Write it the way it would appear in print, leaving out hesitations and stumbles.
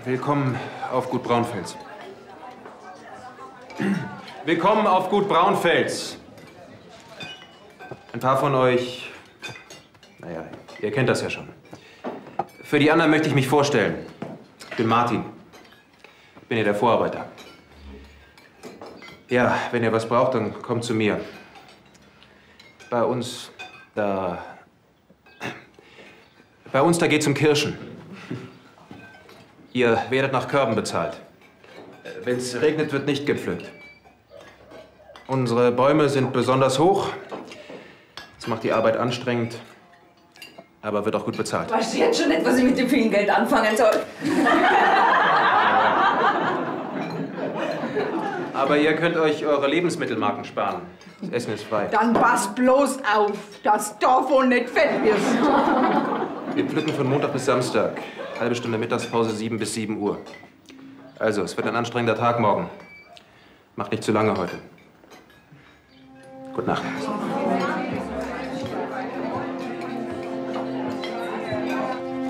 Willkommen auf Gut Braunfels. Willkommen auf Gut Braunfels. Ein paar von euch, naja, ihr kennt das ja schon. Für die anderen möchte ich mich vorstellen. Ich bin Martin. Ich bin hier der Vorarbeiter. Ja, wenn ihr was braucht, dann kommt zu mir. Bei uns, da geht's um Kirschen. Ihr werdet nach Körben bezahlt. Wenn es regnet, wird nicht gepflückt. Unsere Bäume sind besonders hoch. Das macht die Arbeit anstrengend, aber wird auch gut bezahlt. Ich weiß jetzt schon nicht, was ich mit dem vielen Geld anfangen soll. Aber ihr könnt euch eure Lebensmittelmarken sparen. Das Essen ist frei. Dann pass bloß auf, dass du davon nicht fett wirst. Wir pflücken von Montag bis Samstag. Halbe Stunde Mittagspause, 7 bis 7 Uhr. Also, es wird ein anstrengender Tag morgen. Macht nicht zu lange heute. Gute Nacht.